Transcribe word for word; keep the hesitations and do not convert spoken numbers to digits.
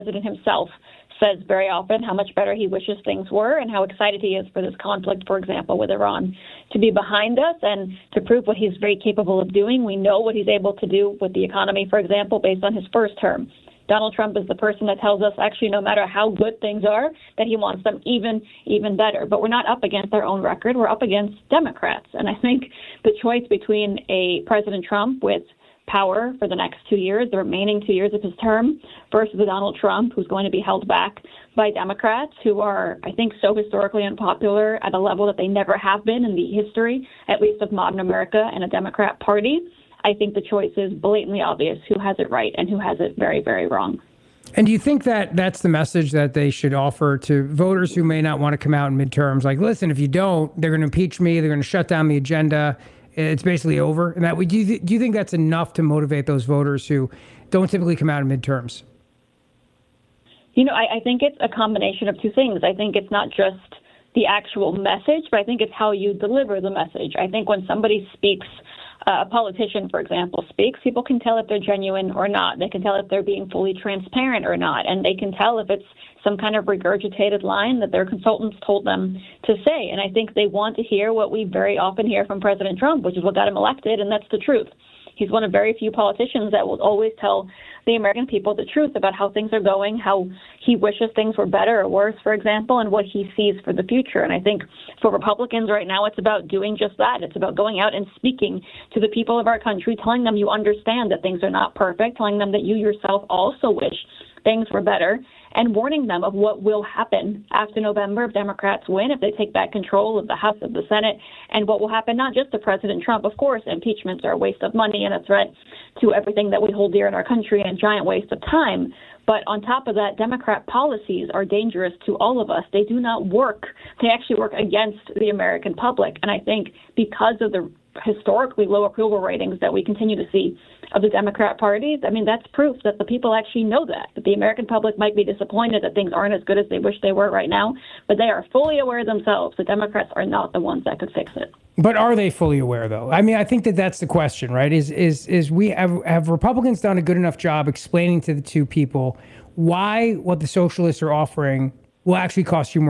president himself says very often how much better he wishes things were and how excited he is for this conflict, for example, with Iran to be behind us and to prove what he's very capable of doing. We know what he's able to do with the economy, for example, based on his first term. Donald Trump is the person that tells us actually no matter how good things are, that he wants them even, even better. But we're not up against our own record. We're up against Democrats. And I think the choice between a President Trump with power for the next two years, the remaining two years of his term, versus a Donald Trump who's going to be held back by Democrats who are, I think, so historically unpopular at a level that they never have been in the history, at least of modern America and a Democrat Party. I think the choice is blatantly obvious who has it right and who has it very, very wrong. And do you think that that's the message that they should offer to voters who may not want to come out in midterms? Like, listen, if you don't, they're going to impeach me. They're going to shut down the agenda. It's basically over. And that do you, th- do you think that's enough to motivate those voters who don't typically come out in midterms? You know, I, I think it's a combination of two things. I think it's not just the actual message, but I think it's how you deliver the message. I think when somebody speaks, Uh, a politician, for example, speaks, people can tell if they're genuine or not. They can tell if they're being fully transparent or not. And they can tell if it's some kind of regurgitated line that their consultants told them to say. And I think they want to hear what we very often hear from President Trump, which is what got him elected, and that's the truth. He's one of very few politicians that will always tell the American people the truth about how things are going, how he wishes things were better or worse, for example, and what he sees for the future. And I think for Republicans right now, it's about doing just that. It's about going out and speaking to the people of our country, telling them you understand that things are not perfect, telling them that you yourself also wish things were better, and warning them of what will happen after November if Democrats win, if they take back control of the House, of the Senate, and what will happen not just to President Trump. Of course, impeachments are a waste of money and a threat to everything that we hold dear in our country and a giant waste of time. But on top of that, Democrat policies are dangerous to all of us. They do not work. They actually work against the American public. And I think because of the historically low approval ratings that we continue to see of the Democrat parties, I mean, that's proof that the people actually know that, that the American public might be disappointed that things aren't as good as they wish they were right now, but they are fully aware themselves that Democrats are not the ones that could fix it. But are they fully aware, though? I mean, I think that that's the question, right? Is is is we have, have Republicans done a good enough job explaining to the two people why what the socialists are offering will actually cost you more